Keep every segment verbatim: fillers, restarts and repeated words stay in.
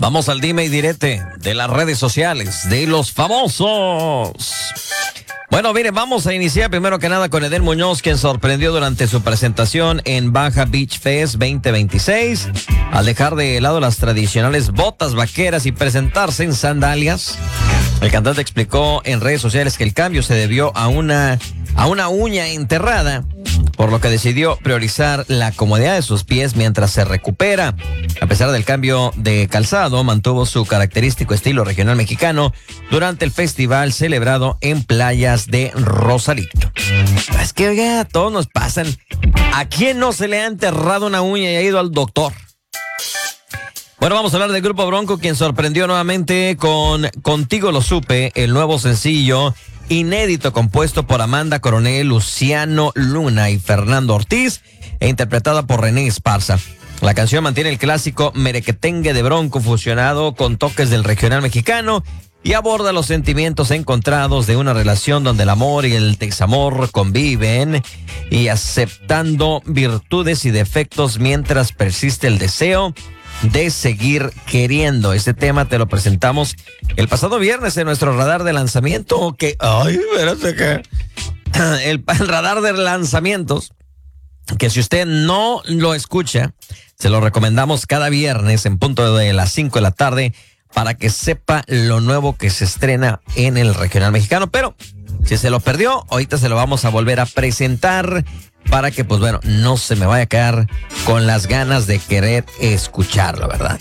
Vamos al dime y direte de las redes sociales de los famosos. Bueno, miren, vamos a iniciar primero que nada con Edén Muñoz, quien sorprendió durante su presentación en Baja Beach Fest veinte veintiséis al dejar de lado las tradicionales botas vaqueras y presentarse en sandalias. El cantante explicó en redes sociales que el cambio se debió a una, a una uña enterrada, por lo que decidió priorizar la comodidad de sus pies mientras se recupera. A pesar del cambio de calzado, mantuvo su característico estilo regional mexicano durante el festival celebrado en playas de Rosarito. Es que, oiga, a todos nos pasan. ¿A quién no se le ha enterrado una uña y ha ido al doctor? Bueno, vamos a hablar del Grupo Bronco, quien sorprendió nuevamente con Contigo Lo Supe, el nuevo sencillo inédito compuesto por Amanda Coronel, Luciano Luna y Fernando Ortiz e interpretada por René Esparza. La canción mantiene el clásico merequetengue de Bronco fusionado con toques del regional mexicano y aborda los sentimientos encontrados de una relación donde el amor y el desamor conviven y aceptando virtudes y defectos mientras persiste el deseo de seguir queriendo. Este tema te lo presentamos el pasado viernes en nuestro radar de lanzamiento. Que, ay, espérate que el, el radar de lanzamientos, que si usted no lo escucha, se lo recomendamos cada viernes en punto de las cinco de la tarde para que sepa lo nuevo que se estrena en el regional mexicano. Pero si se lo perdió, ahorita se lo vamos a volver a presentar para que, pues bueno, no se me vaya a quedar con las ganas de querer escucharlo, ¿verdad?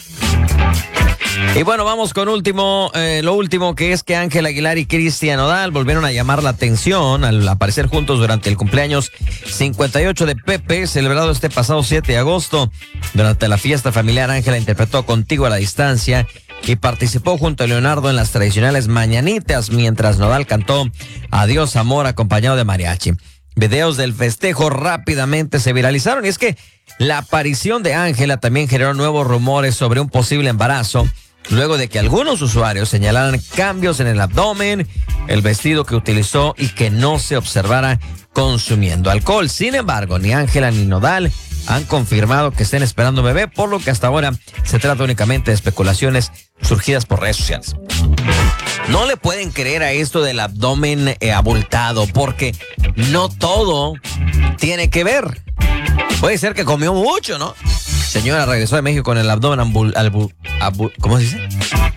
Y bueno, vamos con último, eh, lo último, que es que Ángel Aguilar y Cristian Nodal volvieron a llamar la atención al aparecer juntos durante el cumpleaños cincuenta y ocho de Pepe, celebrado este pasado siete de agosto. Durante la fiesta familiar, Ángela interpretó Contigo a la Distancia y participó junto a Leonardo en las tradicionales mañanitas, mientras Nodal cantó Adiós Amor acompañado de mariachi. Videos del festejo rápidamente se viralizaron y es que la aparición de Ángela también generó nuevos rumores sobre un posible embarazo, luego de que algunos usuarios señalaran cambios en el abdomen, el vestido que utilizó y que no se observara consumiendo alcohol. Sin embargo, ni Ángela ni Nodal han confirmado que estén esperando bebé, por lo que hasta ahora se trata únicamente de especulaciones surgidas por redes sociales. No le pueden creer a esto del abdomen eh, abultado, porque no todo tiene que ver. Puede ser que comió mucho, ¿no? Señora regresó de México con el abdomen ambul, albul, abul, ¿cómo se dice?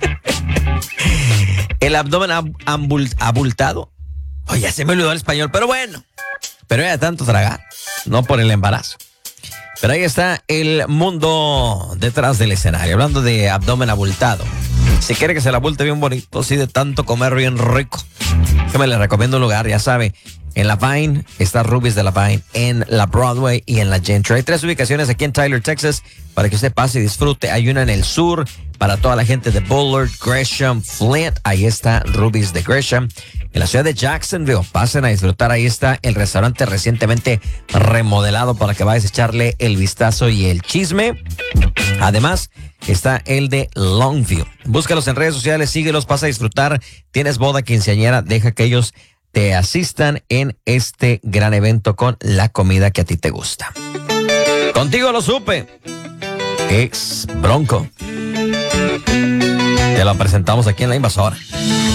El abdomen ab, ambul, abultado. Oye, ya se me olvidó el español, pero bueno. Pero era tanto tragar, no por el embarazo. Pero ahí está el mundo detrás del escenario, hablando de abdomen abultado. Si quiere que se la abulte bien bonito, así de tanto comer bien rico, que me le recomiendo un lugar, ya sabe. En la Vine está Ruby's de la Vine, en la Broadway y en la Gentry. Hay tres ubicaciones aquí en Tyler, Texas, para que usted pase y disfrute. Hay una en el sur para toda la gente de Bullard, Gresham, Flint. Ahí está Ruby's de Gresham. En la ciudad de Jacksonville, pasen a disfrutar. Ahí está el restaurante recientemente remodelado para que vayas a echarle el vistazo y el chisme. Además, está el de Longview. Búscalos en redes sociales, síguelos, pasa a disfrutar. Tienes boda, quinceañera, deja que ellos te asistan en este gran evento con la comida que a ti te gusta. Contigo Lo Supe, ex Bronco. Te lo presentamos aquí en La Invasora.